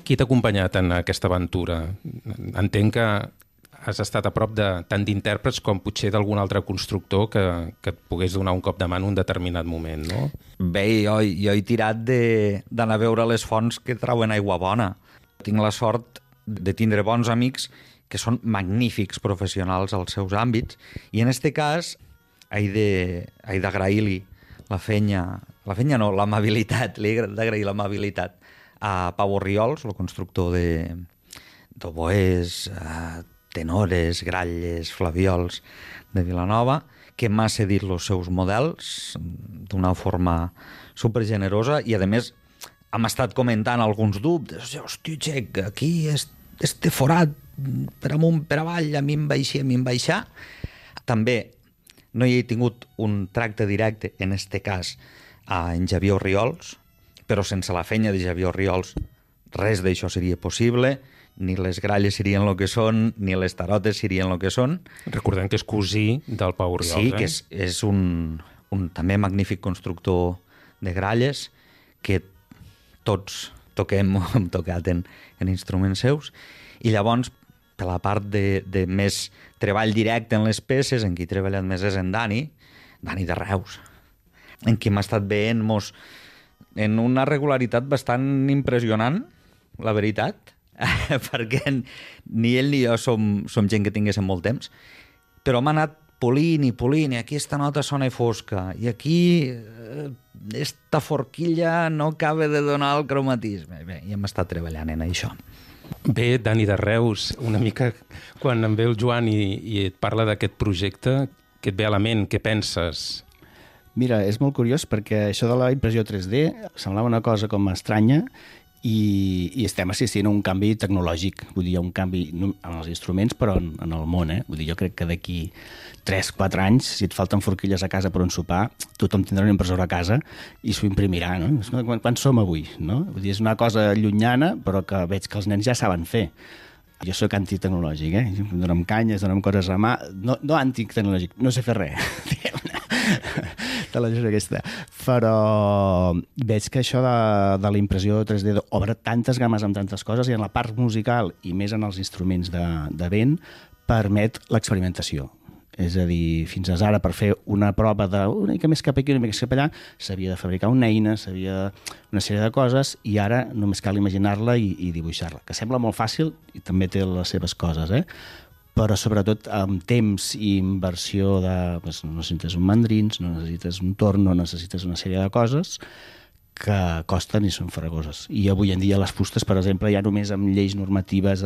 Qui t'ha acompanyat en aquesta aventura? Entenc que has estat a prop de tant d'intèrprets com potser d'algun altre constructor que et pogués donar un cop de mà en un determinat moment, no? Bé, jo he tirat d'anar a veure les fonts que trauen aigua bona. Tinc la sort de tindre bons amics que són magnífics professionals als seus àmbits, i en este cas he d'agrair-li l'amabilitat, li he d'agrair l'amabilitat a Pau Orriols, el constructor d'oboès, tenores, gralles, flaviols de Vilanova, que m'ha cedit els seus models d'una forma supergenerosa, i a més hem estat comentant alguns dubtes. Hòstia, Txec, aquí este forat per amunt, per avall, a mi em baixar. També no hi he tingut un tracte directe, en este cas, en Xavier Orriols, però sense la feina de Xavier Orriols res d'això seria possible, ni les gralles serien el que són, ni les tarotes serien el que són. Recordem que és cosí del Pau Orriols. Sí, que és un també magnífic constructor de gralles, que tots hem tocat en instruments seus, i llavors, per la part de més treball directe en les peces, en qui he treballat més és en Dani de Reus, en qui m'ha estat veient en una regularitat bastant impressionant, la veritat, perquè ni ell ni jo som gent que tinguéssim molt temps, però m'ha anat polint, i aquí esta nota sona fosca, i aquí esta forquilla no acaba de donar el cromatisme. Bé, i hem estat treballant en això. Bé, Dani de Reus, una mica quan em ve el Joan i et parla d'aquest projecte, què et ve a la ment, què penses? Mira, és molt curiós perquè això de la impressió 3D semblava una cosa com estranya, i estem assistint a un canvi tecnològic. Vull dir, hi ha un canvi en els instruments, però en el món, Vull dir, jo crec que d'aquí 3-4 anys, si et falten forquilles a casa per un sopar, tothom tindrà una impressora a casa i s'ho imprimirà, no? Quan som avui, no? Vull dir, és una cosa llunyana, però que veig que els nens ja saben fer. Jo soc antitecnològic, Dona'm canyes, dona'm coses a mà. No antitecnològic, no sé fer res. De la gent aquesta. Però veig que això de la impressió 3D obre tantes games amb tantes coses, i en la part musical, i més en els instruments de vent, permet l'experimentació. És a dir, fins ara, per fer una prova una mica més cap aquí, una mica més cap allà, s'havia de fabricar una eina, s'havia una sèrie de coses, i ara només cal imaginar-la i dibuixar-la, que sembla molt fàcil i també té les seves coses, però sobretot amb temps i inversió no necessites un mandrins, no necessites un torn, no necessites una sèrie de coses que costen i són farragoses. I avui en dia les fustes, per exemple, ja només amb lleis normatives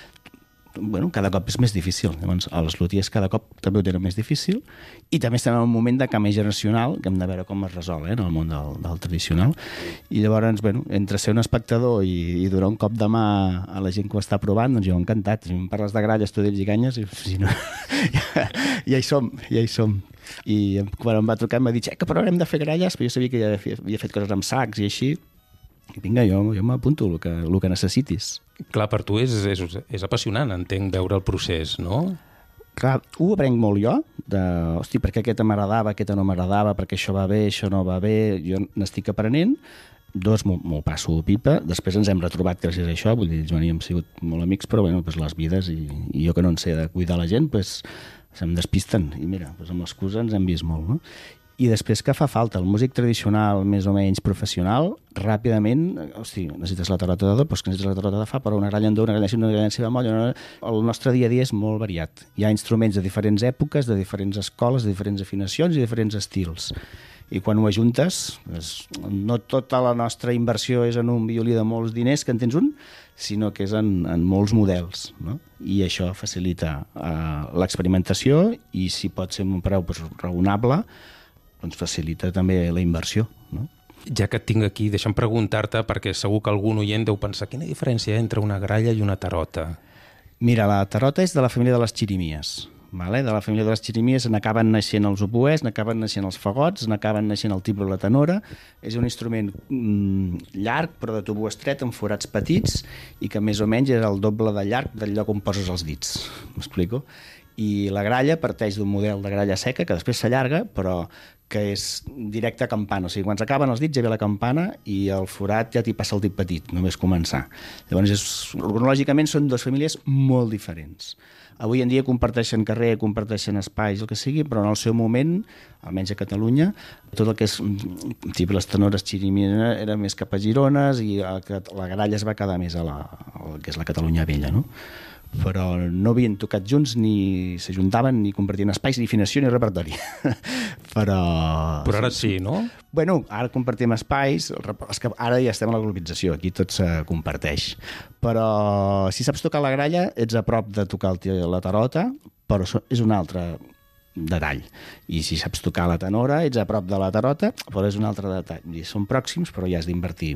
cada cop és més difícil. Llavors, els lutiers cada cop també ho tenen més difícil, i també estem en un moment de canvi generacional que hem de veure com es resol en el món del tradicional. I llavors, entre ser un espectador i donar un cop de mà a la gent que ho està provant, doncs jo encantat. Si em parles de gralles, tudills i canyes, si no, ja hi som. I quan em va trucar em va dir que però hem de fer gralles, però jo sabia que ja havia fet coses amb sacs i així. I vinga, jo m'apunto el que necessitis. Clar, per tu és apassionant, entenc, veure el procés, no? Clar, ho aprenc molt jo, per què aquesta m'agradava, aquesta no m'agradava, perquè això va bé, això no va bé, jo n'estic aprenent, m'ho passo pipa, després ens hem retrobat gràcies a això, vull dir, Joan i hem sigut molt amics, però les vides, i jo que no en sé de cuidar la gent, se'm despisten, i mira, amb l'excusa ens hem vist molt, no? I després que fa falta el músic tradicional més o menys professional, ràpidament, necessites la tarota de do, doncs que necessites la tarota de fa, però una gralla en do, una gralla en si, una gralla en si bemoll. El nostre dia a dia és molt variat. Hi ha instruments de diferents èpoques, de diferents escoles, de diferents afinacions i de diferents estils. I quan ho ajuntes, no tota la nostra inversió és en un violí de molts diners, que en tens un, sinó que és en molts models, no? I això facilita l'experimentació, i si pot ser un preu raonable, doncs facilita també la inversió, no? Ja que et tinc aquí, deixa'm preguntar-te, perquè segur que algun oient deu pensar quina diferència hi ha entre una gralla i una tarota. Mira, la tarota és de la família de les xirimies. De la família de les xirimies n'acaben naixent els oboès, n'acaben naixent els fagots, n'acaben naixent el timbro i la tenora. És un instrument llarg, però de tubo estret, amb forats petits, i que més o menys és el doble de llarg del lloc on poses els dits. M'explico? I la gralla parteix d'un model de gralla seca que després s'allarga, però que és directe a campana. O sigui, quan s'acaben els dits ja ve la campana i el forat ja t'hi passa el dit petit, només començar. Llavors, cronològicament són dues famílies molt diferents. Avui en dia comparteixen carrer, comparteixen espais, el que sigui, però en el seu moment, almenys a Catalunya, tot el que és tipus les tenores Xirimina era més cap a Girones i la gralla es va quedar més a el que és la Catalunya vella, no? Però no havien tocat junts, ni s'ajuntaven, ni compartien espais, ni afinació, ni repertori. Però ara sí, no? Bueno, ara compartim espais, és que ara ja estem a la globalització, aquí tot se comparteix. Però si saps tocar la gralla, ets a prop de tocar la tarota, però és un altre detall. I si saps tocar la tenora, ets a prop de la tarota, però és un altre detall. I són pròxims, però ja has d'invertir